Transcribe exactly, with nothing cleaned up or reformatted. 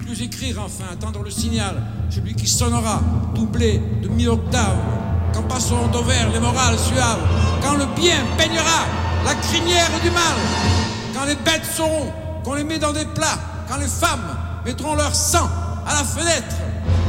plus écrire enfin, attendre le signal, celui qui sonnera, doublé de mi-octave, quand passeront au vert les morales suaves, quand le bien peignera la crinière du mal, quand les bêtes sauront qu'on les met dans des plats, quand les femmes mettront leur sang à la fenêtre,